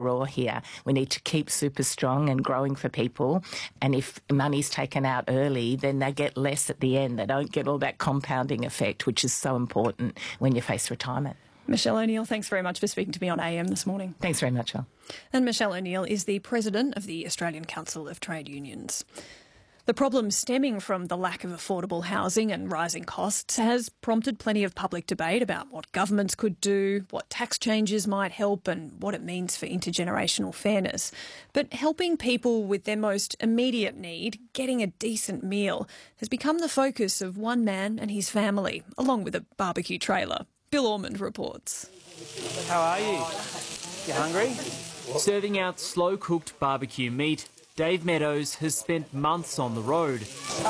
raw here. We need to keep super strong and growing for people. And if money's taken out early, then they get less at the end. They don't get all that compounding effect, which is so important when you face retirement. Michelle O'Neill, thanks very much for speaking to me on AM this morning. Thanks very much, Al. And Michelle O'Neill is the President of the Australian Council of Trade Unions. The problem stemming from the lack of affordable housing and rising costs has prompted plenty of public debate about what governments could do, what tax changes might help and what it means for intergenerational fairness. But helping people with their most immediate need, getting a decent meal, has become the focus of one man and his family, along with a barbecue trailer. Bill Ormond reports. How are you? You hungry? Serving out slow-cooked barbecue meat, Dave Meadows has spent months on the road.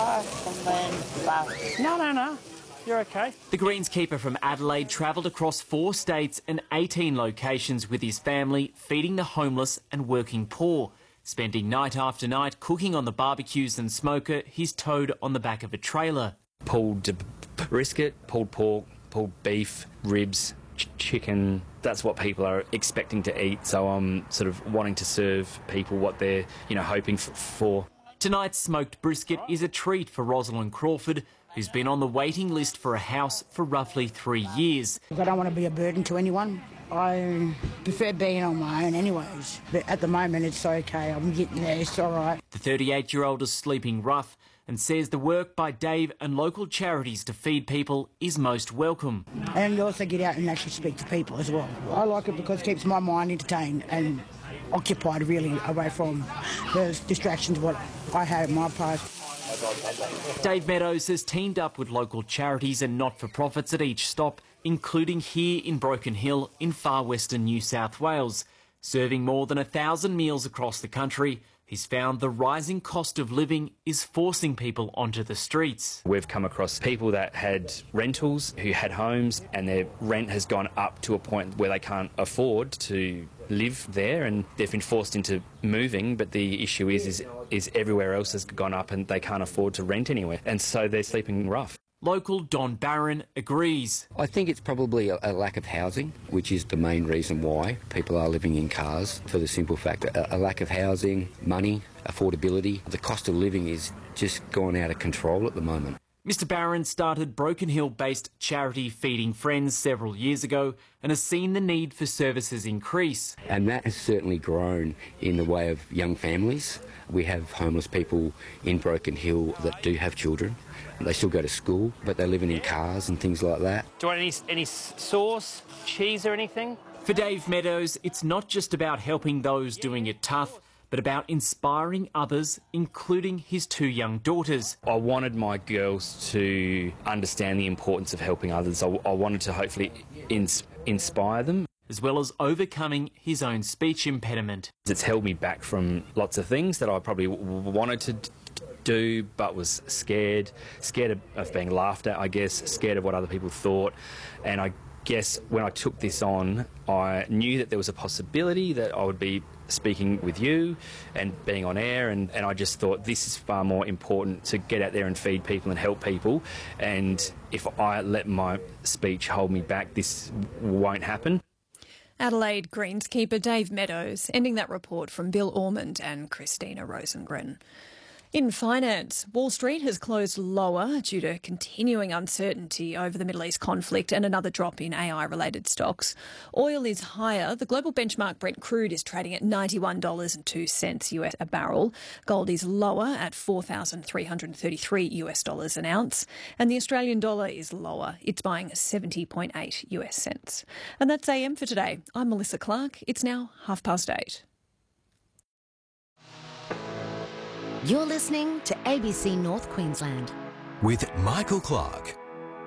No. You're okay. The greenskeeper from Adelaide travelled across 4 states and 18 locations with his family, feeding the homeless and working poor, spending night after night cooking on the barbecues and smoker he's towed on the back of a trailer. Pulled brisket, pulled pork, pulled beef, ribs, chicken. That's what people are expecting to eat, so I'm sort of wanting to serve people what they're, hoping for. Tonight's smoked brisket is a treat for Rosalind Crawford, who's been on the waiting list for a house for roughly 3 years. I don't want to be a burden to anyone. I prefer being on my own anyways, but at the moment it's okay. I'm getting there, it's all right. The 38-year-old is sleeping rough and says the work by Dave and local charities to feed people is most welcome. And you also get out and actually speak to people as well. I like it because it keeps my mind entertained and occupied, really, away from the distractions of what I had in my past. Dave Meadows has teamed up with local charities and not-for-profits at each stop, including here in Broken Hill in far western New South Wales. Serving more than 1,000 meals across the country, he's found the rising cost of living is forcing people onto the streets. We've come across people that had rentals, who had homes, and their rent has gone up to a point where they can't afford to live there, and they've been forced into moving, but the issue is everywhere else has gone up and they can't afford to rent anywhere, and so they're sleeping rough. Local Don Barron agrees. I think it's probably a lack of housing, which is the main reason why people are living in cars, for the simple fact that a lack of housing, money, affordability. The cost of living is just gone out of control at the moment. Mr Barron started Broken Hill-based charity Feeding Friends several years ago and has seen the need for services increase. And that has certainly grown in the way of young families. We have homeless people in Broken Hill that do have children. They still go to school, but they're living in cars and things like that. Do you want any sauce, cheese or anything? For Dave Meadows, it's not just about helping those doing it tough, but about inspiring others, including his 2 young daughters. I wanted my girls to understand the importance of helping others. I wanted to hopefully inspire them. As well as overcoming his own speech impediment. It's held me back from lots of things that I probably wanted to do, but was scared of being laughed at, I guess, scared of what other people thought. And I guess when I took this on, I knew that there was a possibility that I would be speaking with you and being on air, and I just thought this is far more important, to get out there and feed people and help people. And if I let my speech hold me back, this won't happen. Adelaide greenskeeper Dave Meadows, ending that report from Bill Ormond and Christina Rosengren. In finance, Wall Street has closed lower due to continuing uncertainty over the Middle East conflict and another drop in AI-related stocks. Oil is higher. The global benchmark Brent crude is trading at $91.02 US a barrel. Gold is lower at $4,333 US an ounce. And the Australian dollar is lower. It's buying 70.8 US cents. And that's AM for today. I'm Melissa Clark. It's now 8:30. You're listening to ABC North Queensland. With Michael Clark.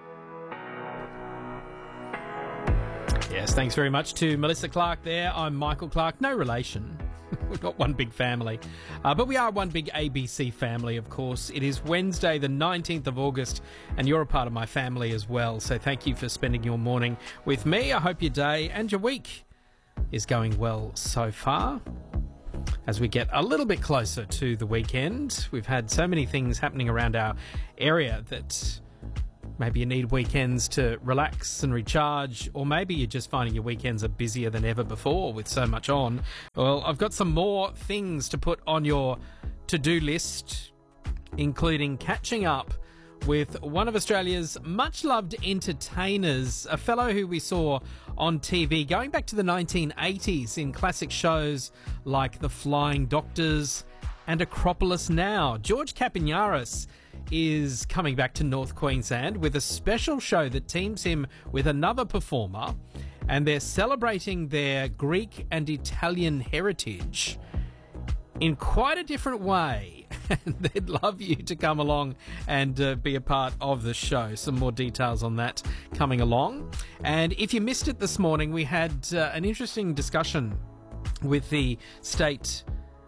Yes, thanks very much to Melissa Clark there. I'm Michael Clark. No relation. We've got one big family. But we are one big ABC family, of course. It is Wednesday, the 19th of August, and you're a part of my family as well. So thank you for spending your morning with me. I hope your day and your week is going well so far. As we get a little bit closer to the weekend, we've had so many things happening around our area that Maybe you need weekends to relax and recharge, or maybe you're just finding your weekends are busier than ever before with so much on. Well, I've got some more things to put on your to-do list, including catching up with one of Australia's much-loved entertainers, a fellow who we saw on TV going back to the 1980s in classic shows like The Flying Doctors and Acropolis Now. George Kapiniaris is coming back to North Queensland with a special show that teams him with another performer, and they're celebrating their Greek and Italian heritage in quite a different way. And they'd love you to come along and be a part of the show. Some more details on that coming along. And if you missed it this morning, we had an interesting discussion with the state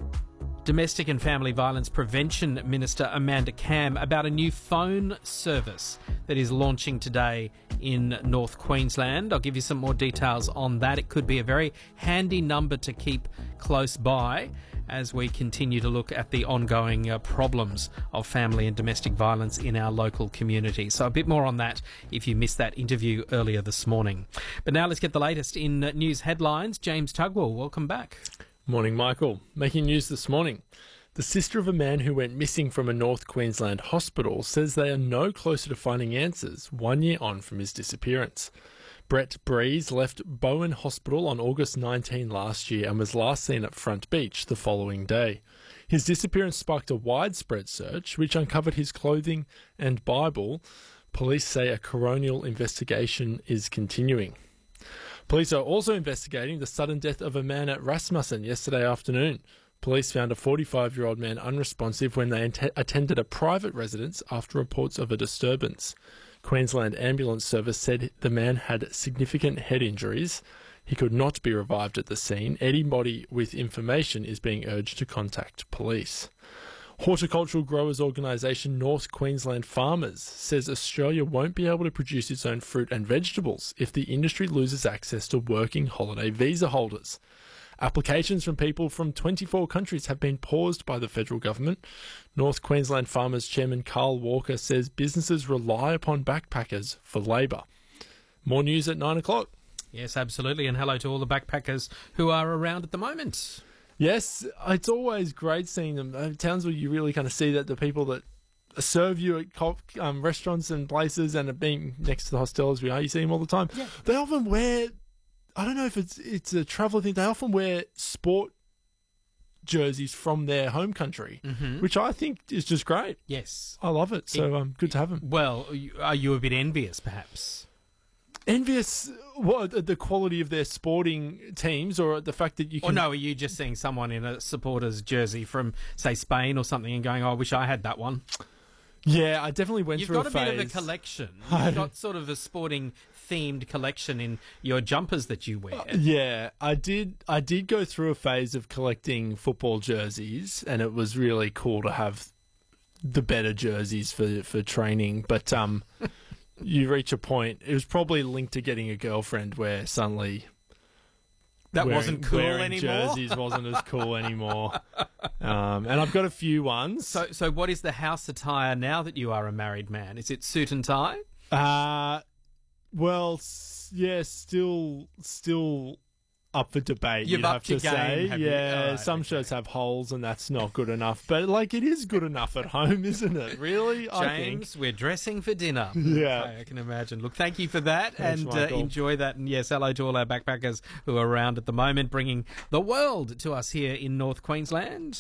Domestic and Family Violence Prevention Minister Amanda Cam about a new phone service that is launching today in North Queensland. I'll give you some more details on that. It could be a very handy number to keep close by as we continue to look at the ongoing problems of family and domestic violence in our local community. So a bit more on that if you missed that interview earlier this morning. But now let's get the latest in news headlines. James Tugwell, welcome back. Morning, Michael. Making news this morning. The sister of a man who went missing from a North Queensland hospital says they are no closer to finding answers 1 year on from his disappearance. Brett Breeze left Bowen Hospital on August 19 last year and was last seen at Front Beach the following day. His disappearance sparked a widespread search which uncovered his clothing and Bible. Police say a coronial investigation is continuing. Police are also investigating the sudden death of a man at Rasmussen yesterday afternoon. Police found a 45-year-old man unresponsive when they attended a private residence after reports of a disturbance. Queensland Ambulance Service said the man had significant head injuries. He could not be revived at the scene. Anybody with information is being urged to contact police. Horticultural growers organisation North Queensland Farmers says Australia won't be able to produce its own fruit and vegetables if the industry loses access to working holiday visa holders. Applications from people from 24 countries have been paused by the federal government. North Queensland Farmers Chairman Carl Walker says businesses rely upon backpackers for labour. More news at 9 o'clock. Yes, absolutely. And hello to all the backpackers who are around at the moment. Yes, it's always great seeing them. Townsville, you really kind of see that the people that serve you at restaurants and places and are being next to the hostel as we are, you see them all the time. Yeah. They often wear, I don't know if it's a travel thing, they often wear sport jerseys from their home country, which I think is just great. Yes. I love it, so good to have them. Well, are you a bit envious, perhaps? Envious what, the quality of their sporting teams, or the fact that you can... Or no, are you just seeing someone in a supporter's jersey from, say, Spain or something and going, oh, I wish I had that one? Yeah, I definitely went through a phase. You've got a bit of a collection. You've got sort of a sporting-themed collection in your jumpers that you wear. Yeah, I did go through a phase of collecting football jerseys, and it was really cool to have the better jerseys for training, but... you reach a point, it was probably linked to getting a girlfriend where suddenly wasn't cool wearing anymore. Jerseys wasn't as cool anure. And I've got a few ones. So what is the house attire now that you are a married man? Is it suit and tie? Well, yeah, still up for debate. You've you'd upped have to your say, game, yeah. Right, some shirts have holes, and that's not good enough. But like, it is good enough at home, isn't it? Really, James, we're dressing for dinner. Yeah, I can imagine. Look, thank you for that, Thanks, and Michael. enjoy that. And yes, hello to all our backpackers who are around at the moment, bringing the world to us here in North Queensland.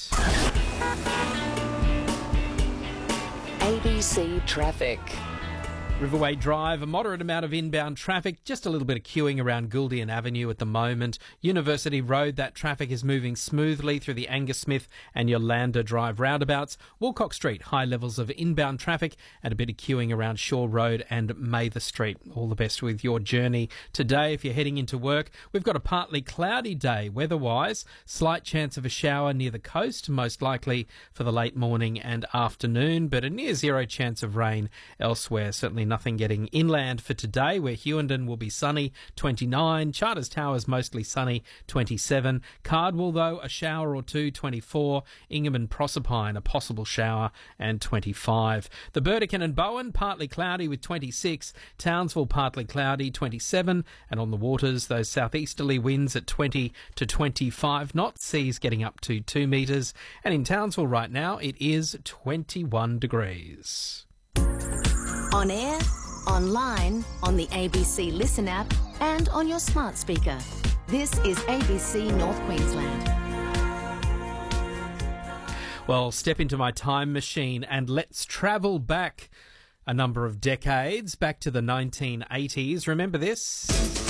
ABC Traffic. Riverway Drive, a moderate amount of inbound traffic, just a little bit of queuing around Guldian Avenue at the moment. University Road, that traffic is moving smoothly through the Angus Smith and Yolanda Drive roundabouts. Woolcock Street, high levels of inbound traffic and a bit of queuing around Shaw Road and Mather Street. All the best with your journey today if you're heading into work. We've got a partly cloudy day weather-wise. Slight chance of a shower near the coast, most likely for the late morning and afternoon, but a near zero chance of rain elsewhere, certainly nothing getting inland for today, where Hughenden will be sunny, 29. Charters Towers mostly sunny, 27. Cardwell, though, a shower or two, 24. Ingham and Proserpine, a possible shower, and 25. The Burdekin and Bowen, partly cloudy with 26. Townsville, partly cloudy, 27. And on the waters, those southeasterly winds at 20 to 25 knots, seas getting up to 2 metres. And in Townsville right now, it is 21 degrees. On air, online, on the ABC Listen app, and on your smart speaker. This is ABC North Queensland. Well, step into my time machine and let's travel back a number of decades, back to the 1980s. Remember this?